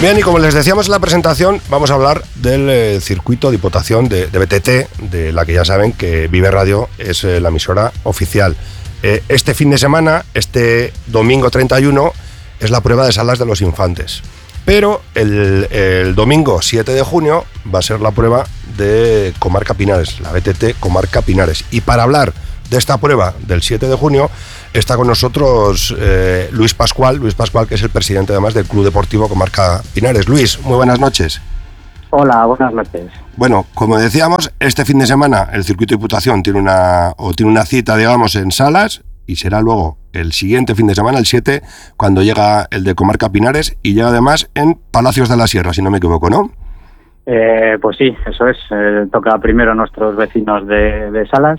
Bien, y como les decíamos en la presentación, vamos a hablar del circuito Diputación de BTT, de la que ya saben que Vive Radio es la emisora oficial. Este fin de semana, este domingo 31, es la prueba de Salas de los Infantes. Pero el domingo 7 de junio va a ser la prueba de Comarca Pinares, la BTT Comarca Pinares. Y para hablar de esta prueba del 7 de junio está con nosotros Luis Pascual, que es el presidente además del Club Deportivo Comarca Pinares. Luis, muy buenas noches. Hola, buenas noches. Bueno, como decíamos, este fin de semana el circuito Diputación tiene una cita, digamos, en Salas, y será luego el siguiente fin de semana, el 7, cuando llega el de Comarca Pinares, y llega además en Palacios de la Sierra, si no me equivoco, ¿no? Pues sí, eso es. Toca primero a nuestros vecinos de Salas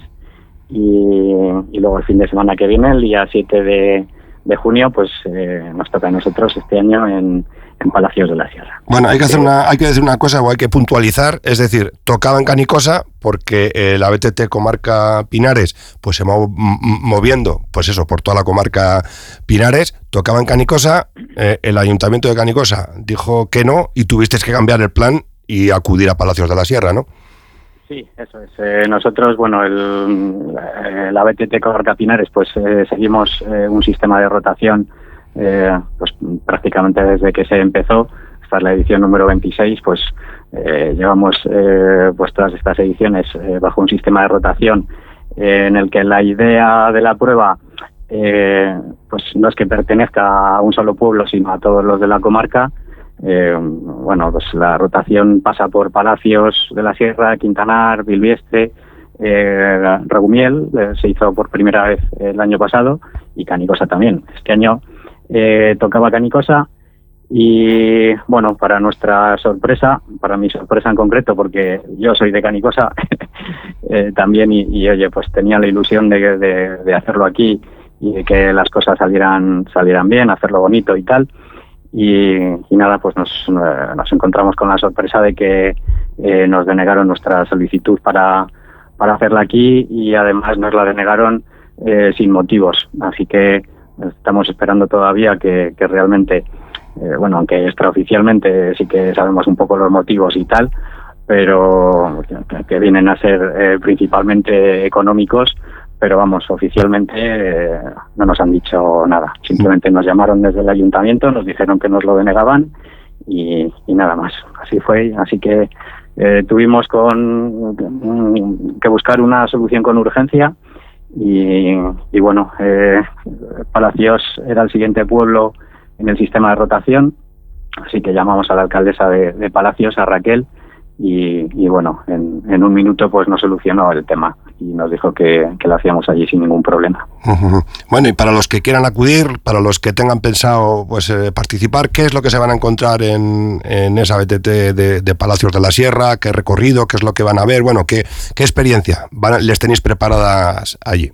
y luego el fin de semana que viene, el día 7 de junio, pues nos toca a nosotros este año en Palacios de la Sierra. Bueno, hay que decir una cosa, o hay que puntualizar, es decir, tocaba en Canicosa porque la BTT Comarca Pinares pues se va moviendo, pues eso, por toda la comarca Pinares, tocaba en Canicosa, el Ayuntamiento de Canicosa dijo que no y tuvisteis que cambiar el plan y acudir a Palacios de la Sierra, ¿no? Sí, eso es. Nosotros, bueno, la BTT Comarca Pinares, pues seguimos un sistema de rotación pues prácticamente desde que se empezó. Esta es la edición número 26, pues llevamos pues todas estas ediciones bajo un sistema de rotación en el que la idea de la prueba pues no es que pertenezca a un solo pueblo, sino a todos los de la comarca. Bueno, pues la rotación pasa por Palacios de la Sierra, Quintanar, Bilbiestre, Regumiel, se hizo por primera vez el año pasado, y Canicosa también. Este año tocaba Canicosa y, bueno, para nuestra sorpresa, para mi sorpresa en concreto, porque yo soy de Canicosa también, y oye, pues tenía la ilusión de hacerlo aquí y de que las cosas salieran bien, hacerlo bonito y tal. Y nada, pues nos encontramos con la sorpresa de que nos denegaron nuestra solicitud para hacerla aquí, y además nos la denegaron sin motivos. Así que estamos esperando todavía que realmente, bueno, aunque extraoficialmente sí que sabemos un poco los motivos y tal, pero que vienen a ser principalmente económicos. Pero vamos, oficialmente no nos han dicho nada. Simplemente nos llamaron desde el ayuntamiento, nos dijeron que nos lo denegaban y nada más. Así fue. Así que tuvimos que buscar una solución con urgencia y bueno, Palacios era el siguiente pueblo en el sistema de rotación. Así que llamamos a la alcaldesa de Palacios, a Raquel, y bueno, en un minuto pues nos solucionó el tema y nos dijo que lo hacíamos allí sin ningún problema. Bueno, y para los que quieran acudir, para los que tengan pensado pues participar, ¿qué es lo que se van a encontrar en esa BTT de Palacios de la Sierra? ¿Qué recorrido? ¿Qué es lo que van a ver? Bueno, ¿qué experiencia les tenéis preparadas allí?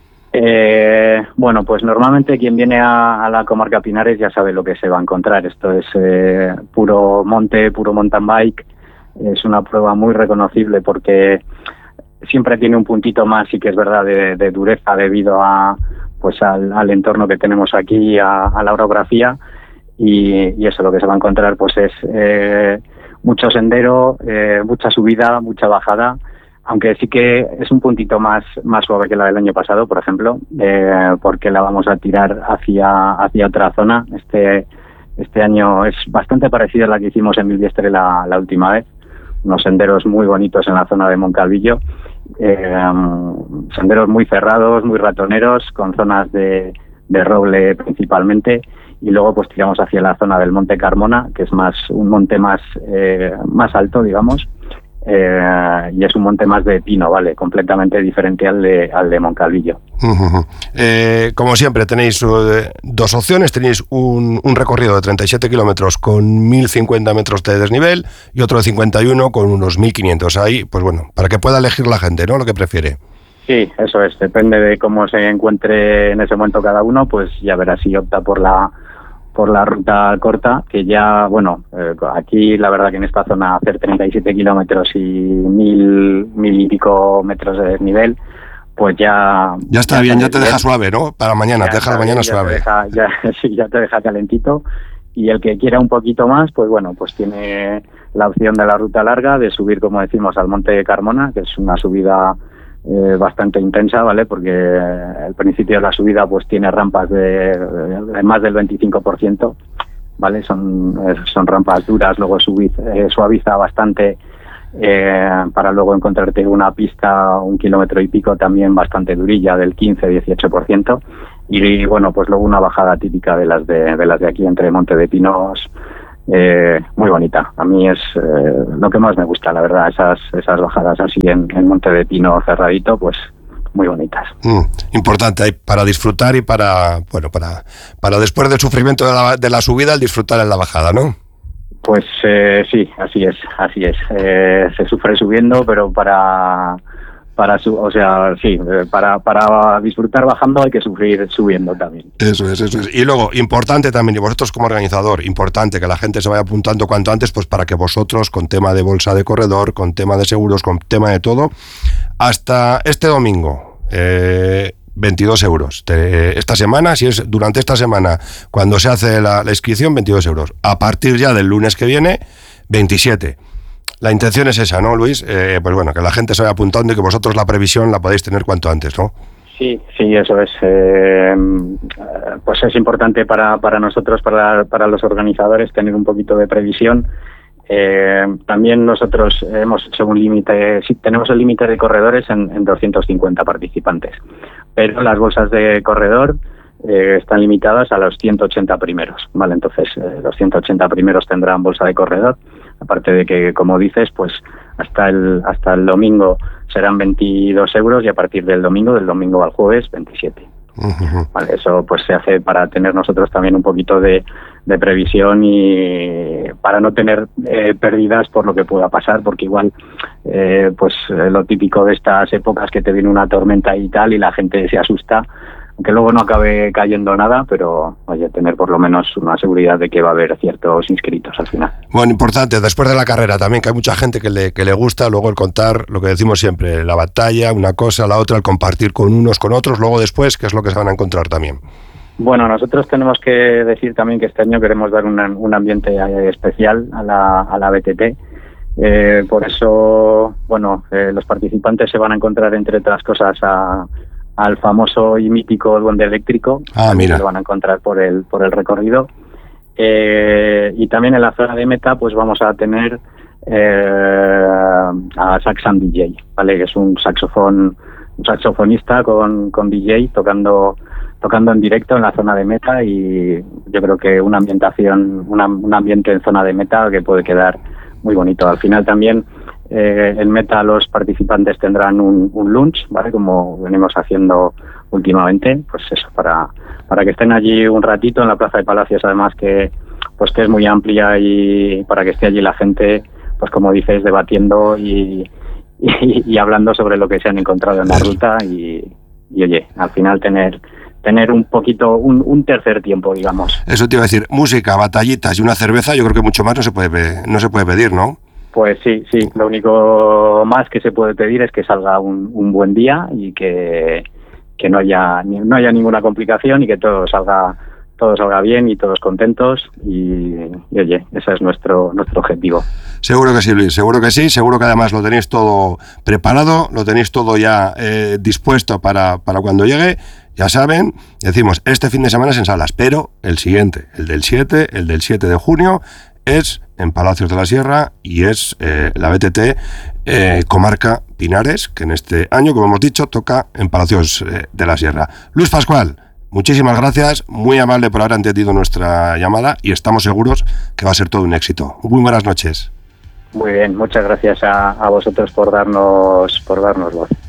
Bueno, pues normalmente quien viene a la comarca Pinares ya sabe lo que se va a encontrar. Esto es puro monte, puro mountain bike. Es una prueba muy reconocible porque siempre tiene un puntito más, sí que es verdad, de dureza debido a pues al entorno que tenemos aquí, a la orografía, y eso lo que se va a encontrar pues es mucho sendero, mucha subida, mucha bajada, aunque sí que es un puntito más suave que la del año pasado, por ejemplo, porque la vamos a tirar hacia otra zona. Este año es bastante parecida a la que hicimos en Bilbiestre la última vez. Unos senderos muy bonitos en la zona de Moncalvillo, senderos muy cerrados, muy ratoneros, con zonas de roble principalmente, y luego pues tiramos hacia la zona del Monte Carmona, que es un monte más alto, digamos, y es un monte más de pino, ¿vale? Completamente diferente al de Moncalvillo. Como siempre tenéis dos opciones, tenéis un recorrido de 37 kilómetros con 1050 metros de desnivel y otro de 51 con unos 1500. Ahí, pues bueno, para que pueda elegir la gente, ¿no? Lo que prefiere. Sí, eso es, depende de cómo se encuentre en ese momento cada uno, pues ya verá si opta por la ruta corta, que ya, bueno, aquí la verdad que en esta zona hacer 37 kilómetros y 1000 y pico metros de desnivel, pues ya está bien, ya te deja suave, ¿no? Para mañana, te deja la mañana suave. Ya te deja calentito Y el que quiera un poquito más, pues bueno, pues tiene la opción de la ruta larga, de subir, como decimos, al Monte de Carmona, que es una subida bastante intensa, ¿vale? Porque el principio de la subida pues tiene rampas de más del 25%, ¿vale? Son rampas duras, luego suaviza bastante para luego encontrarte una pista 1 kilómetro y pico también bastante durilla, del 15-18%. Y bueno, pues luego una bajada típica de las de aquí entre Monte de Pinos, muy bonita. A mí es lo que más me gusta, la verdad, esas bajadas así en Monte de Pino cerradito, pues muy bonitas. Importante ahí para disfrutar y para después del sufrimiento de la subida, el disfrutar en la bajada, ¿no? Pues sí, así es. Se sufre subiendo, pero para disfrutar bajando hay que sufrir subiendo también. Eso es. Y luego, importante también, y vosotros como organizador, importante que la gente se vaya apuntando cuanto antes, pues para que vosotros, con tema de bolsa de corredor, con tema de seguros, con tema de todo, hasta este domingo, 22 euros. Esta semana, si es durante esta semana, cuando se hace la inscripción, 22 euros. A partir ya del lunes que viene, 27. La intención es esa, ¿no, Luis? Pues bueno, que la gente se vaya apuntando y que vosotros la previsión la podéis tener cuanto antes, ¿no? Sí, eso es. Pues es importante para nosotros, para los organizadores, tener un poquito de previsión. También nosotros hemos hecho un límite, sí, tenemos el límite de corredores en 250 participantes, pero las bolsas de corredor están limitadas a los 180 primeros, ¿vale? Entonces, los 180 primeros tendrán bolsa de corredor, aparte de que, como dices, pues hasta el domingo serán 22 euros y a partir del domingo al jueves, 27. Uh-huh. Vale, eso pues se hace para tener nosotros también un poquito de previsión y para no tener pérdidas por lo que pueda pasar, porque igual pues lo típico de estas épocas, que te viene una tormenta y tal y la gente se asusta, aunque luego no acabe cayendo nada, pero oye, tener por lo menos una seguridad de que va a haber ciertos inscritos al final. Bueno, importante, después de la carrera también, que hay mucha gente que le gusta luego el contar lo que decimos siempre, la batalla, una cosa, la otra, el compartir con unos, con otros, luego después, ¿qué es lo que se van a encontrar también? Bueno, nosotros tenemos que decir también que este año queremos dar un ambiente especial a la BTT. Por eso, bueno, los participantes se van a encontrar, entre otras cosas, al famoso y mítico Duende Eléctrico. Mira. Lo van a encontrar por el recorrido. Y también en la zona de meta pues vamos a tener a Saxon DJ, ¿vale? Que es un saxofonista con DJ tocando en directo en la zona de meta, y yo creo que una ambientación, un ambiente en zona de meta que puede quedar muy bonito. Al final también en meta los participantes tendrán un lunch, ¿vale? Como venimos haciendo últimamente, pues eso, para que estén allí un ratito en la Plaza de Palacios, además que es muy amplia, y para que esté allí la gente, pues como dices, debatiendo y hablando sobre lo que se han encontrado en la ruta y oye, al final tener un poquito, un tercer tiempo, digamos. Eso te iba a decir, música, batallitas y una cerveza, yo creo que mucho más no se puede pedir, ¿no? Pues sí, lo único más que se puede pedir es que salga un buen día y que no haya ninguna complicación y que todo salga bien y todos contentos y oye, ese es nuestro objetivo. Seguro que sí, Luis, seguro que sí, seguro que además lo tenéis todo preparado, lo tenéis todo ya dispuesto para cuando llegue. Ya saben, decimos, este fin de semana es en Salas, pero el siguiente, el del 7 de junio, es en Palacios de la Sierra y es la BTT Comarca Pinares, que en este año, como hemos dicho, toca en Palacios de la Sierra. Luis Pascual, muchísimas gracias, muy amable por haber atendido nuestra llamada y estamos seguros que va a ser todo un éxito. Muy buenas noches. Muy bien, muchas gracias a vosotros por darnos voz.